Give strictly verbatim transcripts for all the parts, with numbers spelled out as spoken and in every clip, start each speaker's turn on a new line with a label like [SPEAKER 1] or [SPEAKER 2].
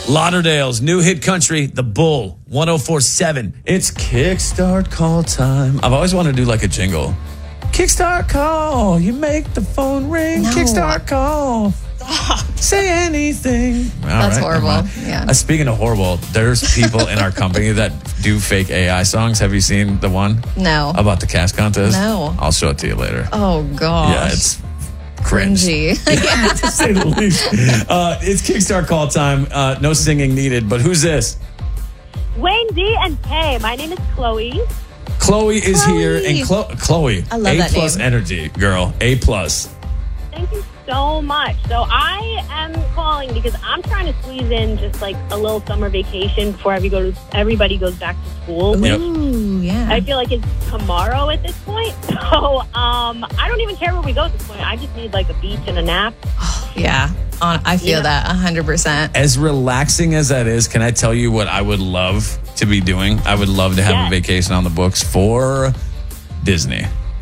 [SPEAKER 1] Lauderdale's new hit country, The Bull, one oh four point seven. It's Kickstart Call time. I've always wanted to do like a jingle. Kickstart Call, you make the phone ring.
[SPEAKER 2] No.
[SPEAKER 1] Kickstart Call, say anything. All
[SPEAKER 2] That's
[SPEAKER 1] right,
[SPEAKER 2] horrible. Yeah.
[SPEAKER 1] Uh, speaking of horrible, there's people in our company that do fake A I songs. Have you seen the one?
[SPEAKER 2] No.
[SPEAKER 1] About the cast contest?
[SPEAKER 2] No.
[SPEAKER 1] I'll show it to you later.
[SPEAKER 2] Oh, gosh.
[SPEAKER 1] Yeah, it's cringe.
[SPEAKER 2] Cringy.
[SPEAKER 1] To say the least. Uh, it's Kickstart Call time. Uh, no singing needed, but who's this?
[SPEAKER 3] Wayne D and Kay. My name is Chloe.
[SPEAKER 1] Chloe is
[SPEAKER 2] Chloe.
[SPEAKER 1] here, and Chlo- Chloe,
[SPEAKER 2] I love
[SPEAKER 1] A
[SPEAKER 2] that
[SPEAKER 1] plus
[SPEAKER 2] name.
[SPEAKER 1] energy, girl, A plus.
[SPEAKER 3] Thank you so much. So I am calling because I'm trying to squeeze in just like a little summer vacation before every go to, everybody goes back to school.
[SPEAKER 1] Yep.
[SPEAKER 2] Ooh, yeah.
[SPEAKER 3] I feel like it's tomorrow at this point. So um, I don't even care where we go at this point. I just need like a beach and a nap.
[SPEAKER 2] yeah. On, I feel
[SPEAKER 3] Yeah.
[SPEAKER 2] that one hundred percent.
[SPEAKER 1] As relaxing as that is, can I tell you what I would love to be doing? I would love to have
[SPEAKER 3] Yes.
[SPEAKER 1] a vacation on the books for Disney.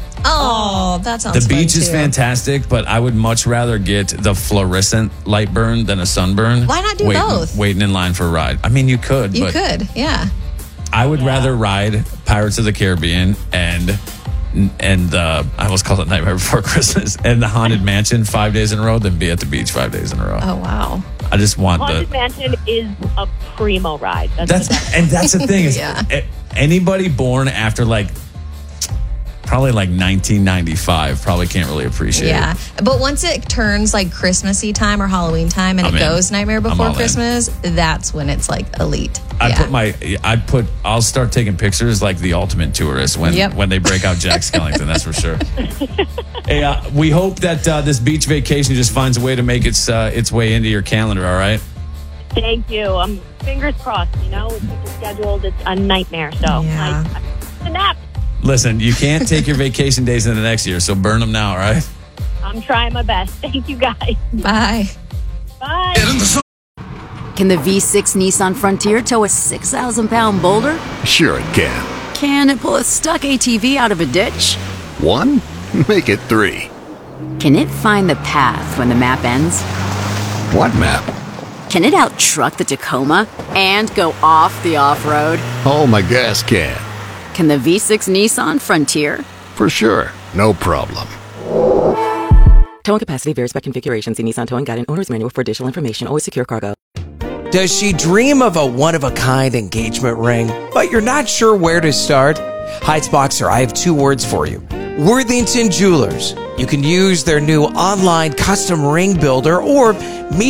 [SPEAKER 2] Oh, that sounds
[SPEAKER 1] The
[SPEAKER 2] fun,
[SPEAKER 1] beach is
[SPEAKER 2] too.
[SPEAKER 1] fantastic, but I would much rather get the fluorescent light burn than a sunburn.
[SPEAKER 2] Why not do
[SPEAKER 1] waiting,
[SPEAKER 2] both?
[SPEAKER 1] Waiting in line for a ride. I mean, you could,
[SPEAKER 2] You
[SPEAKER 1] but
[SPEAKER 2] could, yeah.
[SPEAKER 1] I would rather ride Pirates of the Caribbean and and uh, I almost called it Nightmare Before Christmas and the Haunted Mansion five days in a row than be at the beach five days in a row.
[SPEAKER 2] Oh, wow.
[SPEAKER 1] I just want
[SPEAKER 3] Haunted
[SPEAKER 1] the
[SPEAKER 3] Mansion is a primo ride. That's,
[SPEAKER 1] that's
[SPEAKER 3] the best.
[SPEAKER 1] and that's the thing is
[SPEAKER 2] Yeah.
[SPEAKER 1] a- anybody born after like probably like nineteen ninety-five probably can't really appreciate
[SPEAKER 2] Yeah.
[SPEAKER 1] it.
[SPEAKER 2] But once it turns like Christmassy time or Halloween time and
[SPEAKER 1] I'm
[SPEAKER 2] it
[SPEAKER 1] in.
[SPEAKER 2] goes Nightmare
[SPEAKER 1] I'm
[SPEAKER 2] Before
[SPEAKER 1] all in.
[SPEAKER 2] Christmas, that's when it's like elite.
[SPEAKER 1] I
[SPEAKER 2] yeah.
[SPEAKER 1] put my I put I'll start taking pictures like the ultimate tourist when
[SPEAKER 2] Yep.
[SPEAKER 1] when they break out Jack Skellington, that's for sure. Hey, uh, we hope that uh, this beach vacation just finds a way to make its uh, its way into your calendar, all right?
[SPEAKER 3] Thank you. Um, fingers crossed. You know, with people scheduled, it's a nightmare. So
[SPEAKER 2] Yeah.
[SPEAKER 3] I, I a nap.
[SPEAKER 1] Listen, you can't take your vacation days into the next year, so burn them now, all right?
[SPEAKER 3] I'm trying my best. Thank you guys.
[SPEAKER 2] Bye.
[SPEAKER 3] Bye.
[SPEAKER 4] Can the V six Nissan Frontier tow a six thousand pound boulder?
[SPEAKER 5] Sure it can.
[SPEAKER 4] Can it pull a stuck A T V out of a ditch?
[SPEAKER 5] One? Make it three.
[SPEAKER 4] Can it find the path when the map ends?
[SPEAKER 5] What map?
[SPEAKER 4] Can it out-truck the Tacoma and go off the off-road?
[SPEAKER 5] Oh, my gas can.
[SPEAKER 4] Can the V six Nissan Frontier?
[SPEAKER 5] For sure. No problem.
[SPEAKER 6] Towing capacity varies by configuration. See Nissan Towing Guide and Owner's Manual for additional information. Always secure cargo.
[SPEAKER 7] Does she dream of a one-of-a-kind engagement ring, but you're not sure where to start? Heights Boxer, I have two words for you. Worthington Jewelers. You can use their new online custom ring builder or meet